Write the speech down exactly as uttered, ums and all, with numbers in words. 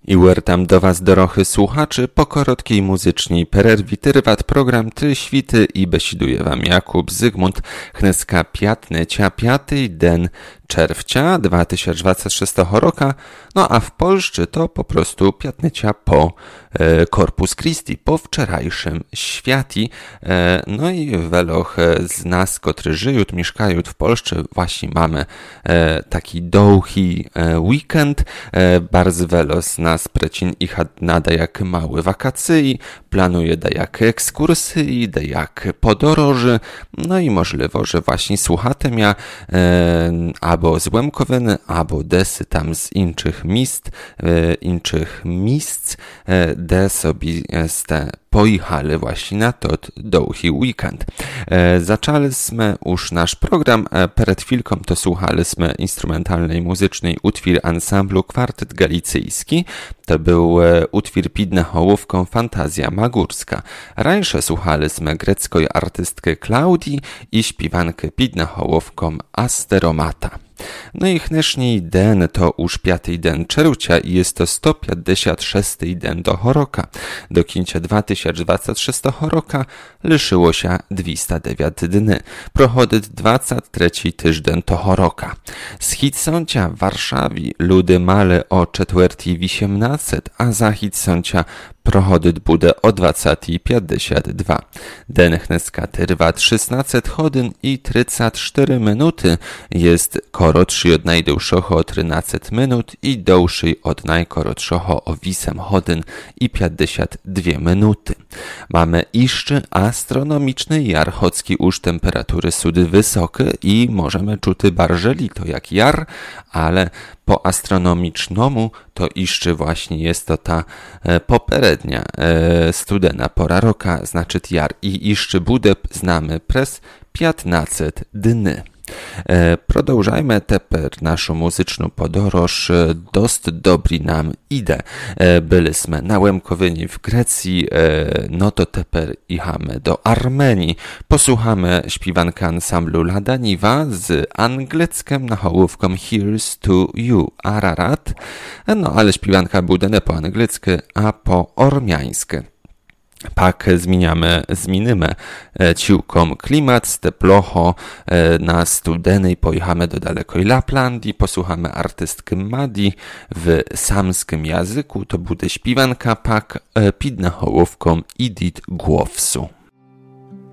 I wertam do Was, dorochy słuchaczy, po korotkiej muzycznej pererwi trvat program Trzy świty i besiduje Wam Jakub Zygmunt Chneska piatnecia, piatý den czerwca dwa tysiące dwudziestego szóstego roku, no a w Polsce to po prostu piatnecia po e, Corpus Christi, po wczorajszym święcie. E, no i weloch z nas, którzy żyją, mieszkają w Polsce, właśnie mamy e, taki długi e, weekend. E, bardzo wiele z nas precin ich nada jak małe wakacje, planuje da jak ekskursy, da jak podoroży, no i możliwe, że właśnie słuchatem ja e, albo z Łemkowyny, albo desy tam z inczych miejsc, e, inczych miejsc, e, de sobie ste pojechali właśnie na to długi weekend. E, zaczęliśmy już nasz program, e, przed chwilką to słuchaliśmy instrumentalnej muzycznej utwór ansamblu Kwartet Galicyjski. To był e, utwór pidna hołówką Fantazja Magórska. Rańsze słuchaliśmy grecką artystkę Klaudii i śpiewankę pidna hołówką Asteromata. No i dnešní den to już piatý den czerwca i jest to sto pięćdziesiąt szósty den toho roka. Do końca dwa tysiące dwudziestego szóstego roku liszyło się dwieście dziewięć dni. Prochodzi dwudziesty trzeci tydzień toho roka. Z Hitsącia w Warszawie ludy male o czwartej osiemnaście, a za Hitsącia prochodzić bude o dwudziestej pięćdziesiąt dwa. Den chneska trwa szesnaście godzin i trzydzieści cztery minuty. Jest korotszy od najdłuższego o trzynaście minut i dłuższy od najkorotszego o osiem godzin i pięćdziesiąt dwie minuty. Mamy jeszcze astronomiczny jar, chocki już temperatury sudy wysokie i możemy czuty barżeli to jak jar, ale po astronomicznemu to jeszcze właśnie jest to ta e, poperednia e, studena pora roka, znaczy jar i jeszcze bude znamy przez piętnaście dni. E, Продовжajmy teper naszą muzyczną podróż. Dost dobry nam idzie. E, byliśmy na Łemkowyni w Grecji, e, no to teper jechamy do Armenii. Posłuchamy śpiewanka ansamblu Lada Niva z angielskim nahołówką Here's to You, Ararat. E, no ale śpiewanka będzie nie po angielsku, a po ormiańsku. Pak zmieniamy, zmienimy e, ciukom klimat, teplocho e, na studenej pojechamy do dalekoj Laplandii, posłuchamy artystki Madi w samskim języku, to będzie śpiewanka pak e, pidna hołówką Idit Głowsu.